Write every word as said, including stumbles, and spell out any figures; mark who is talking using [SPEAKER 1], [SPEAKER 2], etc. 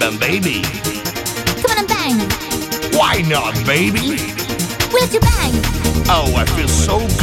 [SPEAKER 1] bam, baby.
[SPEAKER 2] Come on and bang.
[SPEAKER 1] Why not, baby?
[SPEAKER 2] We let you bang.
[SPEAKER 1] Oh, I feel so